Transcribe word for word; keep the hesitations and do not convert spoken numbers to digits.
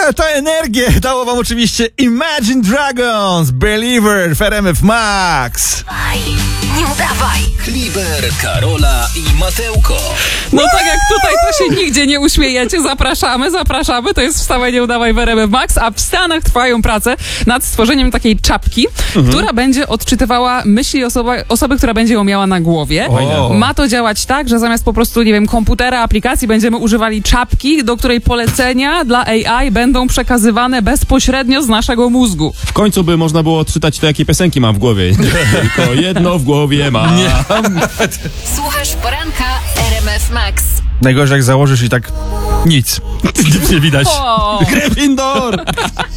A ta energię dało wam oczywiście Imagine Dragons, Believer w R M F Max. Nie udawaj! Kliber, Karola i Mateuko. No tak jak tutaj to się nigdzie nie uśmiejecie, zapraszamy, zapraszamy, to jest Wstawaj, nie udawaj w R M F Max, a w Stanach trwają prace nad stworzeniem takiej czapki, mhm. która będzie odczytywała myśli osoba, osoby, która będzie ją miała na głowie. O. Ma to działać tak, że zamiast po prostu, nie wiem, komputera, aplikacji będziemy używali czapki, do której polecenia dla A I będą przekazywane bezpośrednio z naszego mózgu. W końcu by można było odczytać to, jakie piosenki mam w głowie. Tylko jedno w głowie mam. Nie. Słuchasz poranka R M F Max. Najgorzej jak założysz i tak nic. Nic nie widać. O. Gryffindor!